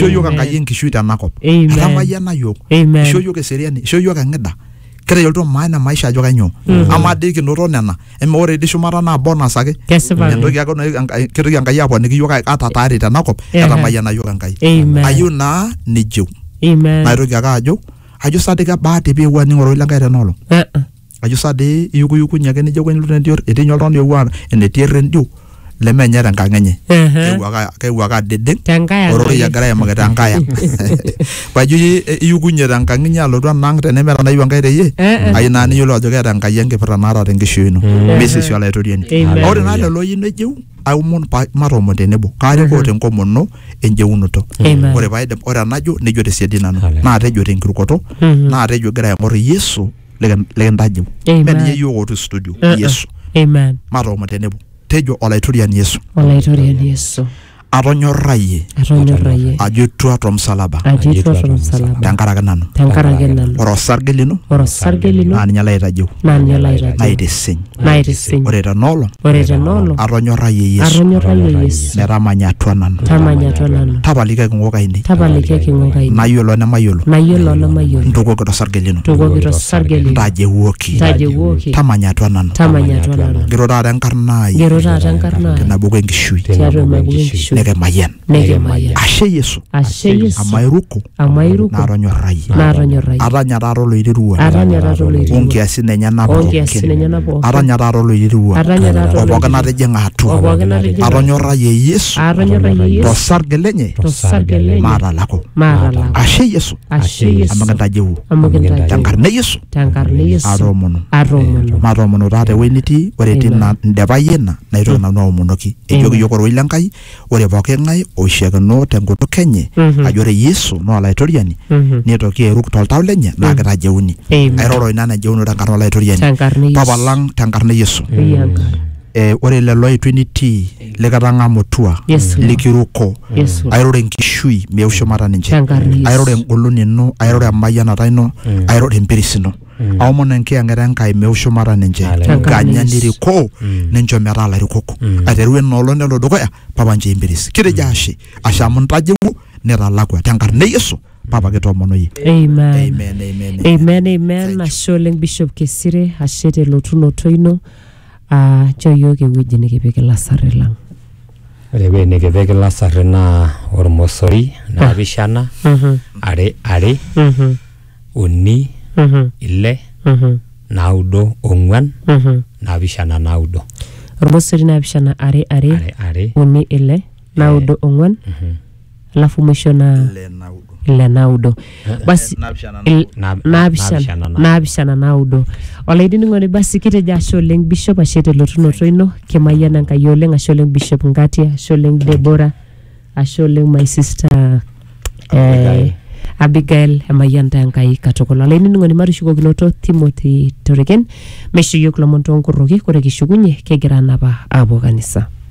isho yoka Enkai enkishui tenakop atamayiana yok isho yoka eseriani isho yoka eng'ida kira yolto maana maisha ajo kanyo ama de kinoto nena ore de shumata na bonus ake entoki ake kitoki Enkai aponiki yoka atatari tenakop atamayiana yok Enkai ayu naa nijo naitoki ake ajo sadika baate pee ewa ning'oro ile Enkai tenolo ajo sade yukunyukunye ake nijo kwenye ndio etinyo oltung'ani ewa enetii rendio lemenye tenkang enye kewa aka dedeng orori yagira yamakita Enkaya pajo yukunye tenkang enye alotu anang tenemera nayieu Enkai teyie ayi naa niyiolo ajo keeta Enkai enkipirta naata tenkishui ino mesisio olaitoriani ore naa lelo yie nejeu aomon matoomon tenebo kaarikoo tenkomono enjeunoto ore paidip ore enajo nejo tesiadi nanu naa tejo tenkirukoto naa tejo egira aing'or Yesu lekintajeu menye yiok otii studio Yesu matoomon tenebo tejo olaitoriani Yesu atonyorrayie ajo etua tomsalaba tenkaraki nanu ore osarge lino naa ninye laitajeu naitisiny ore tenolong atonyorrayie Yesu metamanya atua nanu tapalikaki ng'ok ainei nayiolo nemayiolo ntukuoki tosarge lino ntajewuoki tamanya atua nanu giro taata enkarna ai tenabuku enkishui nekemayian ashe Yesu amairuko natonyorrayie atanya taata oloiterua onkiasin enyenak pookin atanya taata oloiterua opookin natijing'a atua atonyorrayie Yesu tosarge lenye maatalako ashe Yesu amu kintajeu tenkarna Yesu atoomono taata ewueji nitii ore etii ndepayie ina naitoki nanu aomonoki ejoki yiok oroi leNkai ore pooki ng'ae oishiakino tenkutuk enye ajo ore Yesu naa olaitoriani nitoki airuk toltau lenye naa kitajeuni airoro ina najeuni tenkarna olaitoriani papa lang tenkarna Yesu ore lelo aitu enitii likitang'amutua likiruko airore enkishui meeu shumata ninche airore engolon ino airore emayianata ino airore empiris ino aomon enkiyang'eta Enkai meeu shumata ninche ganya nirikoo nincho metaa ilairukok aiteru enoolong nelo dukuya papa nche empiris kitejo ashe amu ntajeu nitalakwa tenkarna Yesu papa kitoomonoyie amen ashe oleng Bishop Kesire ashe telotunoto ino choyo ewueji nikipik ilasarri lang ore ewueji nikipik ilasarri naa ormosori naapishana are uni ile naudo ong'wan naapishana naudo ormosori naapishana are uni ile naudo ong'wan alafu mwisho na ile naudo basi naapishana naudo olaidining'oni basi kitejo ashe oleng Bishop ashe telotunoto ino kimayiana Enkai oleng ashe oleng Bishop Ngatia ashe oleng Deborah ashe oleng my sister Abigail emayian Enkai katukul olaidining'oni marishukokinoto Timothy Toreken meisho yiok lomon toonkorroki ore kishukunye kegira napa aapuo kanisa